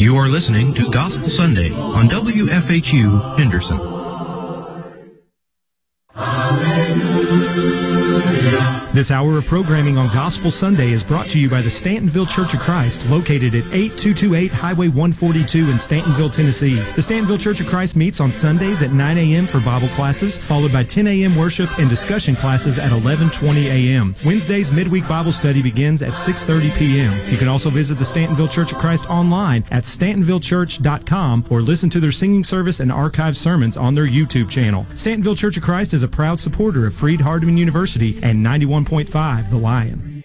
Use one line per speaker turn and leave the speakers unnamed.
You are listening to Gospel Sunday on WFHU Henderson.
This hour of programming on Gospel Sunday is brought to you by the Stantonville Church of Christ, located at 8228 Highway 142 in Stantonville, Tennessee. The Stantonville Church of Christ meets on Sundays at 9 a.m. for Bible classes, followed by 10 a.m. worship and discussion classes at 11:20 a.m. Wednesdays, midweek Bible study begins at 6:30 p.m. You can also visit the Stantonville Church of Christ online at stantonvillechurch.com or listen to their singing service and archived sermons on their YouTube channel. Stantonville Church of Christ is a proud supporter of Freed Hardeman University and 91.5 The Lion.